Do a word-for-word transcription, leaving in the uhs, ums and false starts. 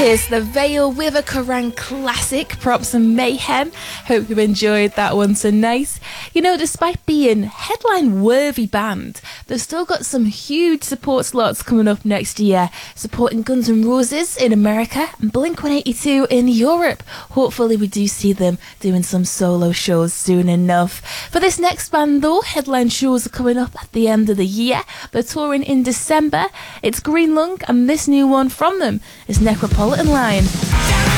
Here's The Veil with a Kerrang classic, Props and Mayhem. Hope you enjoyed that one tonight. You know, despite being headline-worthy band, they've still got some huge support slots coming up next year, supporting Guns N' Roses in America and Blink one eighty-two in Europe. Hopefully we do see them doing some solo shows soon enough. For this next band though, headline shows are coming up at the end of the year. They're touring in December. It's Green Lung, and this new one from them is Necropolitan Line.